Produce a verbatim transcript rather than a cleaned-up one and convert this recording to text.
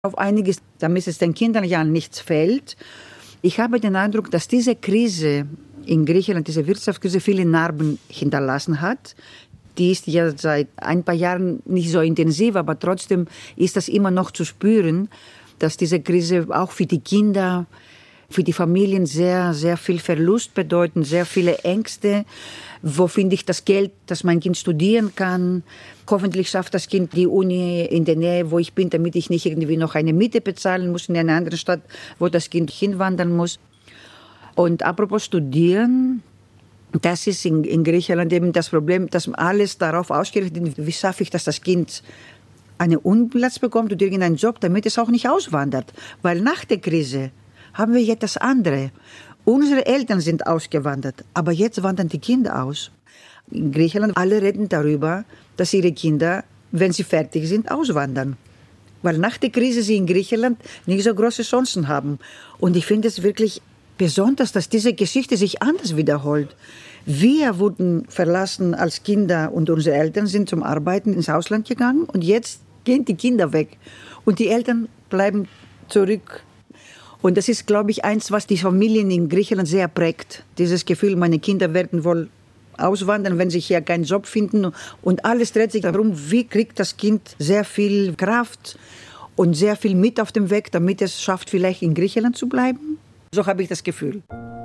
auf einiges, damit es den Kindern ja nichts fällt. Ich habe den Eindruck, dass diese Krise in Griechenland, diese Wirtschaftskrise, viele Narben hinterlassen hat. Die ist ja seit ein paar Jahren nicht so intensiv, aber trotzdem ist das immer noch zu spüren, dass diese Krise auch für die Kinder, für die Familien sehr, sehr viel Verlust bedeutet, sehr viele Ängste. Wo finde ich das Geld, dass mein Kind studieren kann? Hoffentlich schafft das Kind die Uni in der Nähe, wo ich bin, damit ich nicht irgendwie noch eine Miete bezahlen muss in einer anderen Stadt, wo das Kind hinwandern muss. Und apropos Studieren, das ist in, in Griechenland eben das Problem, dass alles darauf ausgerichtet ist, wie schaffe ich, dass das Kind einen Unplatz bekommt und irgendeinen Job, damit es auch nicht auswandert. Weil nach der Krise haben wir jetzt das andere. Unsere Eltern sind ausgewandert, aber jetzt wandern die Kinder aus. In Griechenland, alle reden darüber, dass ihre Kinder, wenn sie fertig sind, auswandern. Weil nach der Krise sie in Griechenland nicht so große Chancen haben. Und ich finde es wirklich besonders, dass diese Geschichte sich anders wiederholt. Wir wurden verlassen als Kinder und unsere Eltern sind zum Arbeiten ins Ausland gegangen und jetzt gehen die Kinder weg und die Eltern bleiben zurück. Und das ist, glaube ich, eins, was die Familien in Griechenland sehr prägt. Dieses Gefühl, meine Kinder werden wohl auswandern, wenn sie hier keinen Job finden. Und alles dreht sich darum, wie kriegt das Kind sehr viel Kraft und sehr viel mit auf dem Weg, damit es schafft, vielleicht in Griechenland zu bleiben. So habe ich das Gefühl.